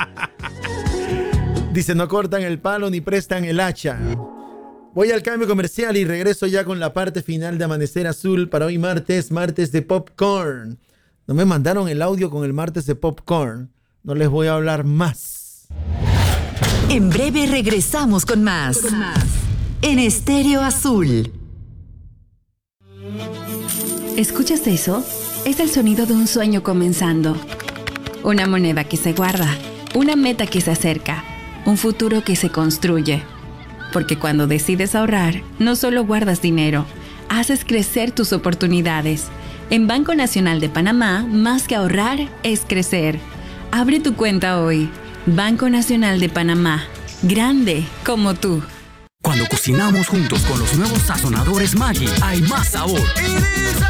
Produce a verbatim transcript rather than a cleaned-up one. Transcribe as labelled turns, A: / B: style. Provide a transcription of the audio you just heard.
A: Dice, no cortan el palo ni prestan el hacha. Voy al cambio comercial y regreso ya con la parte final de Amanecer Azul para hoy martes, martes de Popcorn. No me mandaron el audio con el martes de Popcorn. No les voy a hablar más.
B: En breve regresamos con más. Con más. En Estéreo Azul.
C: ¿Escuchas eso? Es el sonido de un sueño comenzando. Una moneda que se guarda. Una meta que se acerca. Un futuro que se construye. Porque cuando decides ahorrar, no solo guardas dinero, haces crecer tus oportunidades. En Banco Nacional de Panamá, más que ahorrar, es crecer. Abre tu cuenta hoy. Banco Nacional de Panamá. Grande como tú.
D: Cuando cocinamos juntos con los nuevos sazonadores Maggi, hay más sabor.